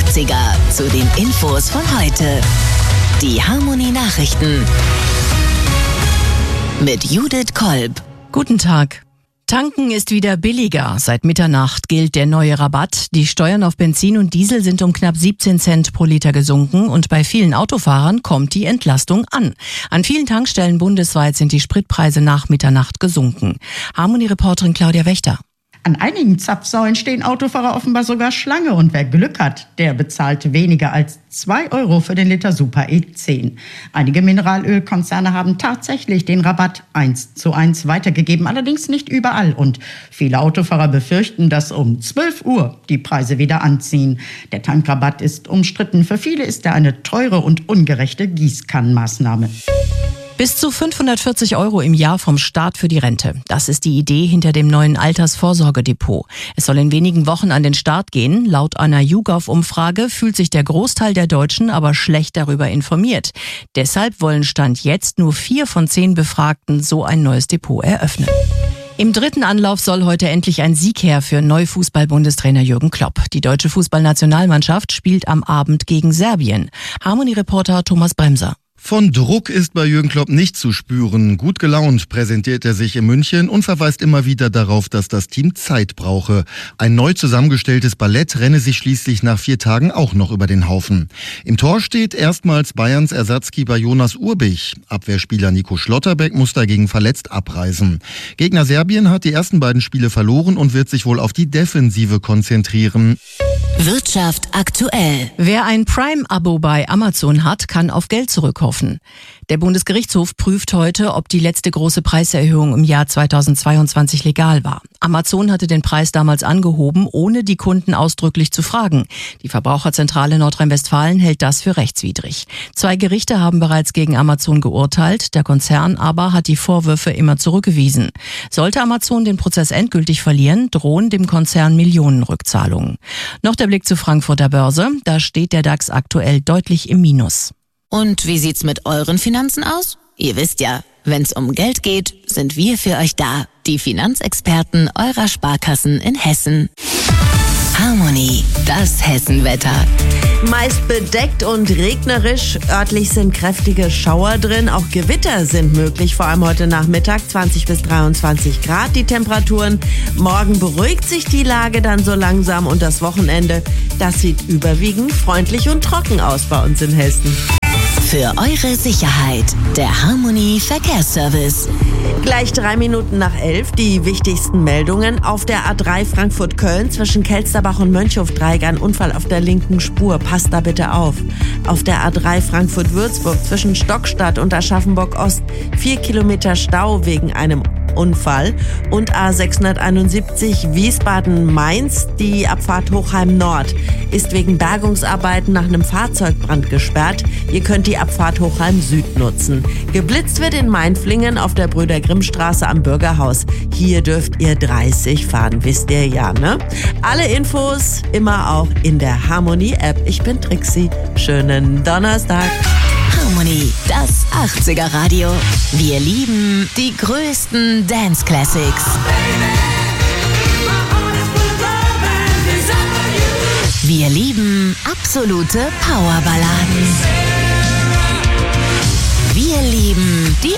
80er zu den Infos von heute. Die Harmony Nachrichten mit Judith Kolb. Guten Tag. Tanken ist wieder billiger. Seit Mitternacht gilt der neue Rabatt. Die Steuern auf Benzin und Diesel sind um knapp 17 Cent pro Liter gesunken und bei vielen Autofahrern kommt die Entlastung an. An vielen Tankstellen bundesweit sind die Spritpreise nach Mitternacht gesunken. Harmony-Reporterin Claudia Wächter. An einigen Zapfsäulen stehen Autofahrer offenbar sogar Schlange und wer Glück hat, der bezahlt weniger als 2 € für den Liter Super E10. Einige Mineralölkonzerne haben tatsächlich den Rabatt 1:1 weitergegeben, allerdings nicht überall und viele Autofahrer befürchten, dass um 12 Uhr die Preise wieder anziehen. Der Tankrabatt ist umstritten, für viele ist er eine teure und ungerechte Gießkannenmaßnahme. Bis zu 540 € im Jahr vom Staat für die Rente. Das ist die Idee hinter dem neuen Altersvorsorgedepot. Es soll in wenigen Wochen an den Start gehen. Laut einer YouGov-Umfrage fühlt sich der Großteil der Deutschen aber schlecht darüber informiert. Deshalb wollen Stand jetzt nur 4 von 10 Befragten so ein neues Depot eröffnen. Im dritten Anlauf soll heute endlich ein Sieg her für Neufußball-Bundestrainer Jürgen Klopp. Die deutsche Fußballnationalmannschaft spielt am Abend gegen Serbien. Harmony-Reporter Thomas Bremser. Von Druck ist bei Jürgen Klopp nicht zu spüren. Gut gelaunt präsentiert er sich in München und verweist immer wieder darauf, dass das Team Zeit brauche. Ein neu zusammengestelltes Ballett renne sich schließlich nach 4 Tagen auch noch über den Haufen. Im Tor steht erstmals Bayerns Ersatzkeeper Jonas Urbich. Abwehrspieler Nico Schlotterbeck muss dagegen verletzt abreisen. Gegner Serbien hat die ersten beiden Spiele verloren und wird sich wohl auf die Defensive konzentrieren. Wirtschaft aktuell. Wer ein Prime-Abo bei Amazon hat, kann auf Geld zurückhoffen. Der Bundesgerichtshof prüft heute, ob die letzte große Preiserhöhung im Jahr 2022 legal war. Amazon hatte den Preis damals angehoben, ohne die Kunden ausdrücklich zu fragen. Die Verbraucherzentrale Nordrhein-Westfalen hält das für rechtswidrig. 2 Gerichte haben bereits gegen Amazon geurteilt, der Konzern aber hat die Vorwürfe immer zurückgewiesen. Sollte Amazon den Prozess endgültig verlieren, drohen dem Konzern Millionenrückzahlungen. Noch der Blick zur Frankfurter Börse, da steht der DAX aktuell deutlich im Minus. Und wie sieht's mit euren Finanzen aus? Ihr wisst ja, wenn's um Geld geht, sind wir für euch da. Die Finanzexperten eurer Sparkassen in Hessen. Harmony, das Hessenwetter. Meist bedeckt und regnerisch. Örtlich sind kräftige Schauer drin. Auch Gewitter sind möglich, vor allem heute Nachmittag, 20 bis 23 Grad die Temperaturen. Morgen beruhigt sich die Lage dann so langsam und das Wochenende, das sieht überwiegend freundlich und trocken aus bei uns in Hessen. Für eure Sicherheit, der Harmony Verkehrsservice. Gleich 3 Minuten nach 11 die wichtigsten Meldungen. Auf der A3 Frankfurt-Köln zwischen Kelsterbach und Mönchhof-Dreieck ein Unfall auf der linken Spur. Passt da bitte auf. Auf der A3 Frankfurt-Würzburg zwischen Stockstadt und Aschaffenburg-Ost 4 Kilometer Stau wegen einem Unfall. Und A671 Wiesbaden-Mainz, die Abfahrt Hochheim Nord, ist wegen Bergungsarbeiten nach einem Fahrzeugbrand gesperrt. Ihr könnt die Abfahrt Hochheim Süd nutzen. Geblitzt wird in Mainflingen auf der Brüder-Grimm-Straße am Bürgerhaus. Hier dürft ihr 30 fahren, wisst ihr ja, ne? Alle Infos immer auch in der Harmony-App. Ich bin Trixie. Schönen Donnerstag. Harmony, das 80er Radio. Wir lieben die größten Dance Classics. Wir lieben absolute Powerballaden. Wir lieben die